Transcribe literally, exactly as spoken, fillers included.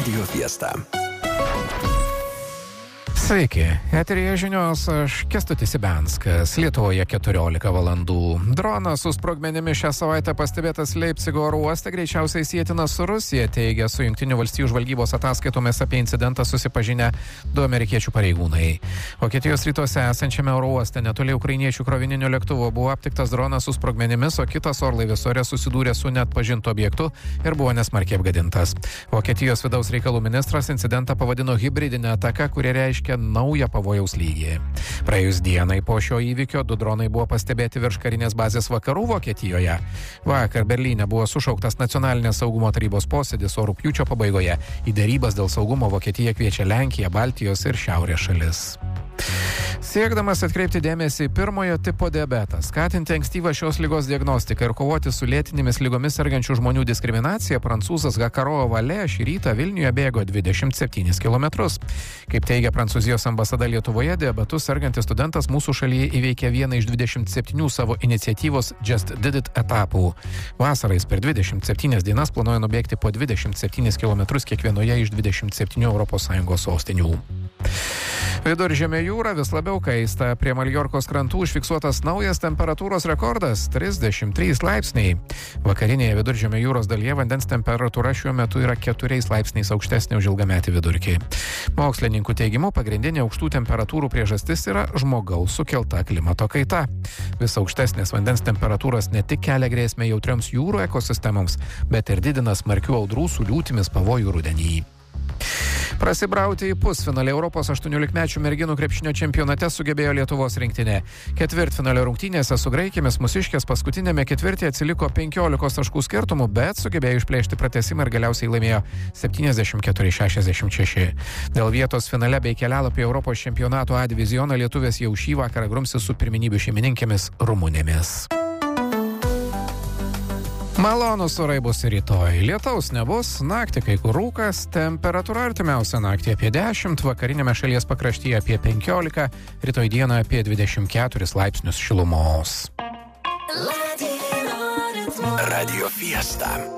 Radio Fiesta. Sveiki, eteryje žinios, aš Kęstutis Ibenskas, Lietuvoje keturiolika valandų. Dronas su sprogmenimis šią savaitę pastebėtas Leipcigo oro uoste, greičiausiai sietina su Rusija, teigia su Jungtinių valstijų žvalgybos ataskaitomis apie incidentą susipažinę du amerikiečių pareigūnai. Vokietijos rytuose esančiame oro uoste netoli ukrainiečių krovininio lėktuvo buvo aptiktas dronas su sprogmenimis, o kitas orlaivis ore susidūrė su neatpažintu objektu ir buvo nesmarkiai apgadintas. Vokietijos vidaus reikalų ministras incidentą pavadino hibridinę ataką, kuri reiškia naują pavojaus lygį. Praėjus dienai po šio įvykio du dronai buvo pastebėti virš karinės bazės vakarų Vokietijoje. Vakar Berlyne buvo sušauktas nacionalinės saugumo tarybos posėdis, o rugpjūčio pabaigoje į derybas dėl saugumo Vokietija kviečia Lenkiją, Baltijos ir Šiaurės šalis. Siekdamas atkreipti dėmesį į pirmojo tipo diabetą, skatinti ankstyvą šios ligos diagnostiką ir kovoti su lėtinėmis ligomis sergančių žmonių diskriminacija, prancūzas Gakaro Valė šį rytą Vilniuje bėgo dvidešimt septynis kilometrus. Kaip teigia Prancūzijos ambasada Lietuvoje, diabetu sergantis studentas mūsų šalyje įveikė vieną iš dvidešimt septynių savo iniciatyvos Just Did It etapų. Vasarais per dvidešimt septynias dienas planuoja nubėgti po dvidešimt septynis kilometrus kiekvienoje iš dvidešimt septynių Europos Sąjungos sostinių. Viduržemio jūra vis labiau kaista. Prie Maljorkos krantų užfiksuotas naujas temperatūros rekordas – trisdešimt trys laipsniai. Vakarinėje Viduržemio jūros dalyje vandens temperatūra šiuo metu yra keturiais laipsniais aukštesnė už ilgametį vidurkį. Mokslininkų teigimu, pagrindinė aukštų temperatūrų priežastis yra žmogaus sukelta klimato kaita. Vis aukštesnės vandens temperatūros ne tik kelia grėsmę jautrioms jūrų ekosistemoms, bet ir didina smarkių audrų su liūtimis pavojų rudenį. Prasibrauti į pusfinalį Europos aštuoniolikmečių merginų krepšinio čempionate sugebėjo Lietuvos rinktinė. Ketvirtfinalio rungtynėse su graikėmis mūsiškės paskutinėme ketvirtyje atsiliko penkiolikos taškų skirtumų, bet sugebėjo išplėšti pratęsimą ir galiausiai laimėjo septyniasdešimt keturi šešiasdešimt šeši. Dėl vietos finale bei kelialapio Europos čempionato A divizioną lietuvės jau šį vakarą grumsis su pirmenybių šeimininkėmis rumunėmis. Malonus orai bus rytoj. Lietaus nebus, naktį kai kur rūkas, temperatūra artimiausią naktį apie dešimt, vakarinėme šalies pakraštyje apie penkiolika, rytoj dieną apie dvidešimt keturis laipsnius šilumos. Radio Fiesta.